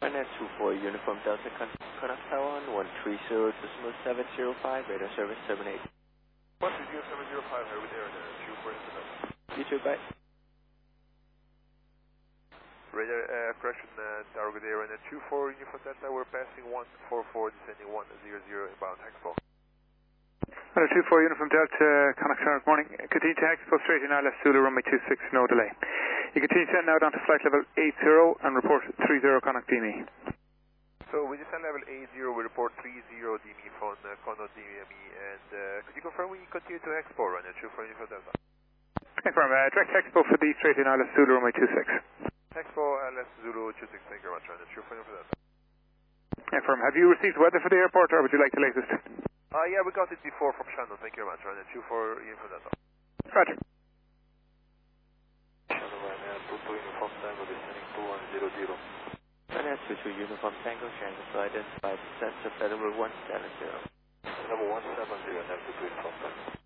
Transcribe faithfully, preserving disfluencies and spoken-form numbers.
Finance two four Uniform Delta Con Contact Tower on one three zero decimal seven zero five, radar service terminate. one three zero seven zero five, here with air there, two four Uniform Delta. You too, bye. Radar uh, correction, uh, Tower with air and two four Uniform Delta, we're passing one four four, descending one zero zero, inbound Expo. Hello, two four Uniform Delta, Connacht Tower, good morning. Continue to Expo straight in now, left Zulu, runway two six, no delay. You continue to send now down to flight level eight zero and report three zero Connacht D M E. So we descend level eight zero, we report three zero D M E from uh, Connacht D M E, and uh, could you confirm we continue to Expo runner two four Uniform Delta? Confirm, uh, direct Expo for the straight in now, left Zulu, runway two six. Expo, uh, left Zulu two six, thank you very much, runner two four Uniform Delta. Confirm, have you received weather for the airport or would you like the latest? Uh, yeah, we got it before from Shannon, thank you very much, runner two four Uniform Delta. Roger. Finance two two Uniform Tango, Shannon, so identified, sensor Federal one seven zero. Number one seven zero, Neptune two Uniform Tango.